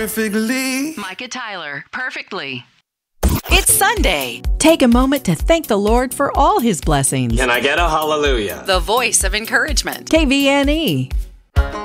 perfectly. Micah Tyler, Perfectly. It's Sunday. Take a moment to thank the Lord for all His blessings. Can I get a hallelujah? The voice of encouragement. KVNE.